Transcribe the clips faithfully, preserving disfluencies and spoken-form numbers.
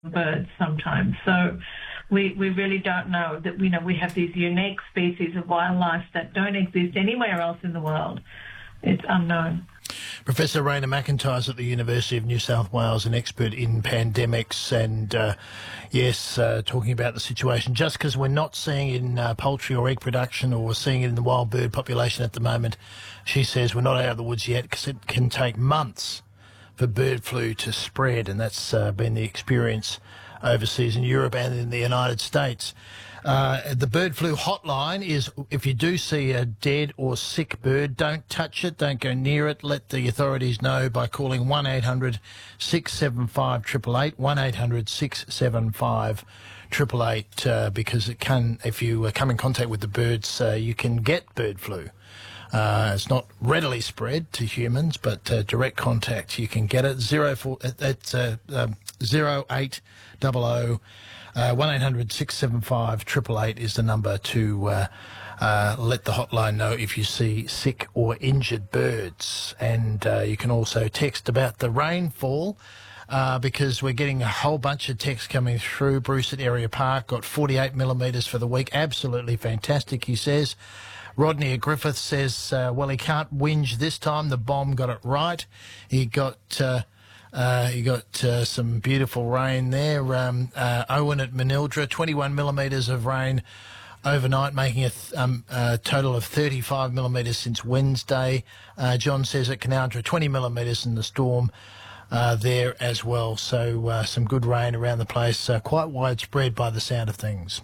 birds sometimes. So we we really don't know that, you know, we have these unique species of wildlife that don't exist anywhere else in the world. It's unknown. Professor Raina McIntyre is at the University of New South Wales, an expert in pandemics, and uh, yes, uh, talking about the situation. Just because we're not seeing it in uh, poultry or egg production, or we're seeing it in the wild bird population at the moment, she says we're not out of the woods yet, because it can take months for bird flu to spread, and that's uh, been the experience overseas in Europe and in the United States. Uh, the bird flu hotline is, if you do see a dead or sick bird, don't touch it, don't go near it. Let the authorities know by calling one eight hundred six seven five eight eight eight, one eight hundred six seven five eight eight eight, uh, because it can, if you uh, come in contact with the birds, uh, you can get bird flu. Uh, it's not readily spread to humans, but uh, direct contact, you can get it. Zero four, it's uh, um, zero eight zero zero. Uh, one eight hundred six seven five eight eight eight is the number to uh, uh, let the hotline know if you see sick or injured birds. And uh, you can also text about the rainfall, uh, because we're getting a whole bunch of texts coming through. Bruce at Area Park got forty-eight millimetres for the week. Absolutely fantastic, he says. Rodney at Griffith says, uh, well, he can't whinge this time. The bomb got it right. He got... Uh, Uh, you got uh, some beautiful rain there. Um, uh, Owen at Manildra, twenty-one millimetres of rain overnight, making a th- um, uh, total of thirty-five millimetres since Wednesday. Uh, John says at Canowindra, twenty millimetres in the storm uh, there as well. So uh, some good rain around the place, uh, quite widespread by the sound of things.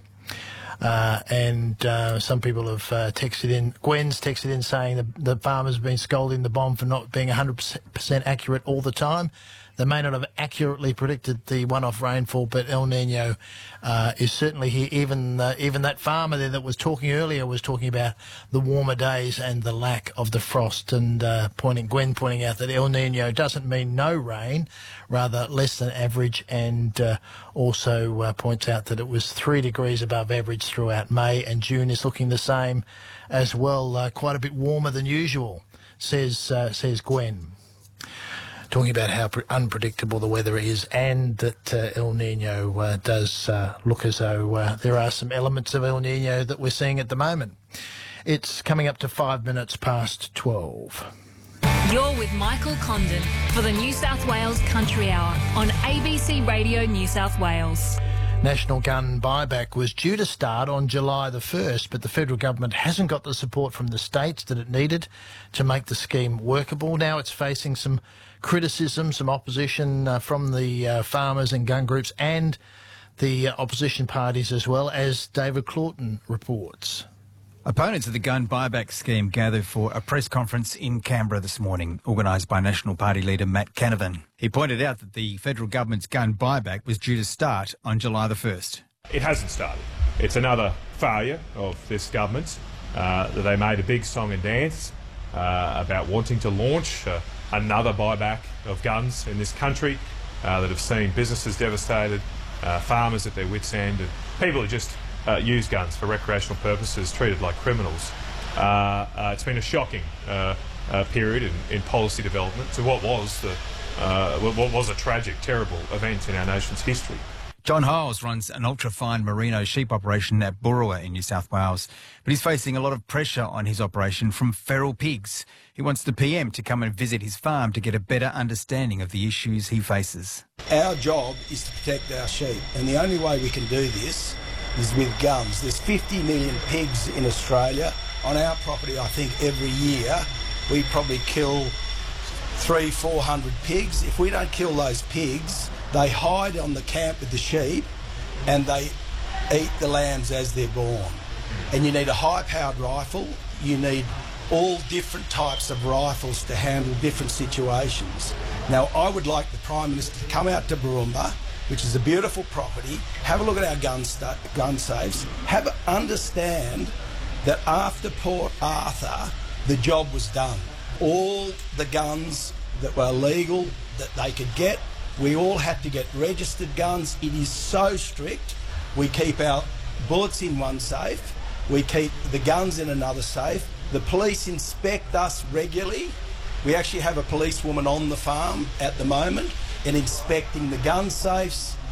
Uh, and uh, some people have uh, texted in, Gwen's texted in saying the, the farmers have been scolding the bomb for not being one hundred percent accurate all the time. They may not have accurately predicted the one-off rainfall, but El Nino uh, is certainly here. Even uh, even that farmer there that was talking earlier was talking about the warmer days and the lack of the frost, and uh, pointing Gwen pointing out that El Nino doesn't mean no rain, rather less than average, and uh, also uh, points out that it was three degrees above average throughout May, and June is looking the same as well, uh, quite a bit warmer than usual, says uh, says Gwen. Talking about how pre- unpredictable the weather is, and that uh, El Nino uh, does uh, look as though uh, there are some elements of El Nino that we're seeing at the moment. It's coming up to five minutes past twelve. You're with Michael Condon for the New South Wales Country Hour on A B C Radio New South Wales. National gun buyback was due to start on July the first, but the federal government hasn't got the support from the states that it needed to make the scheme workable. Now it's facing some criticism, some opposition uh, from the uh, farmers and gun groups and the uh, opposition parties as well, as David Claughton reports. Opponents of the gun buyback scheme gathered for a press conference in Canberra this morning, organised by National Party leader Matt Canavan. He pointed out that the federal government's gun buyback was due to start on July the first. It hasn't started. It's another failure of this government, uh, that they made a big song and dance uh, about wanting to launch uh, another buyback of guns in this country, uh, that have seen businesses devastated, uh, farmers at their wits' end, and people who just Uh, use guns for recreational purposes, treated like criminals. Uh, uh, it's been a shocking uh, uh, period in, in policy development to what was the uh, what was a tragic, terrible event in our nation's history. John Hiles runs an ultra-fine merino sheep operation at Burrawa in New South Wales, but he's facing a lot of pressure on his operation from feral pigs. He wants the P M to come and visit his farm to get a better understanding of the issues he faces. Our job is to protect our sheep, and the only way we can do this is with guns. There's fifty million pigs in Australia. On our property, I think every year we probably kill three, four hundred pigs. If we don't kill those pigs, they hide on the camp with the sheep and they eat the lambs as they're born. And you need a high-powered rifle. You need all different types of rifles to handle different situations. Now, I would like the Prime Minister to come out to Burrumba, which is a beautiful property, have a look at our gun, sta- gun safes, have a, understand that after Port Arthur, the job was done. All the guns that were legal that they could get, we all had to get registered guns. It is so strict. We keep our bullets in one safe, we keep the guns in another safe. The police inspect us regularly. We actually have a policewoman on the farm at the moment and inspecting the gun safes,